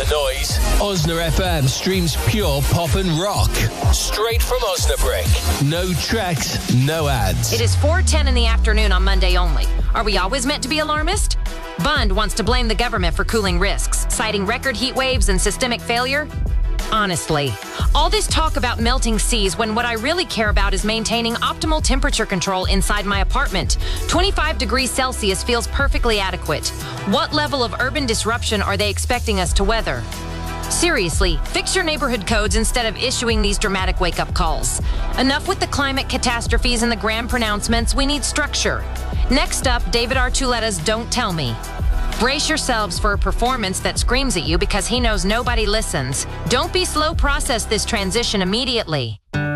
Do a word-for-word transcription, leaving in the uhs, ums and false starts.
noise. Osna F M streams pure pop and rock. Straight from Osnabrück. No tracks, no ads. It is four ten in the afternoon on Monday only. Are we always meant to be alarmist? Bund wants to blame the government for cooling risks, citing record heat waves and systemic failure. Honestly, all this talk about melting seas when what I really care about is maintaining optimal temperature control inside my apartment. twenty-five degrees Celsius feels perfectly adequate. What level of urban disruption are they expecting us to weather? Seriously, fix your neighborhood codes instead of issuing these dramatic wake-up calls. Enough with the climate catastrophes and the grand pronouncements. We need structure. Next up, David Archuleta's Don't Tell Me. Brace yourselves for a performance that screams at you because he knows nobody listens. Don't be slow, process this transition immediately.